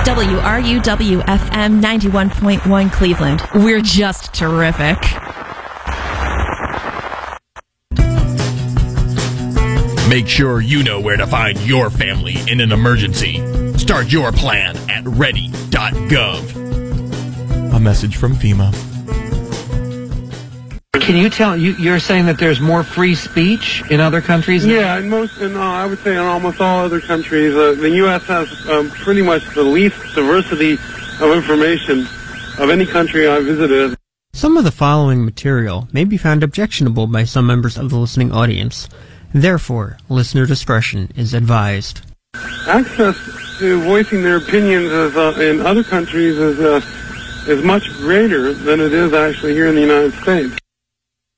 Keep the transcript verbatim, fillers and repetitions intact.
W R U W F M ninety-one point one Cleveland. We're just terrific. Make sure you know where to find your family in an emergency. Start your plan at ready dot gov. A message from FEMA. Can you tell, you, you're saying that there's more free speech in other countries? Yeah, in most, in, uh, I would say in almost all other countries, uh, the U S has um, pretty much the least diversity of information of any country I visited. Some of the following material may be found objectionable by some members of the listening audience. Therefore, listener discretion is advised. Access to voicing their opinions is, uh, in other countries is, uh, is much greater than it is actually here in the United States.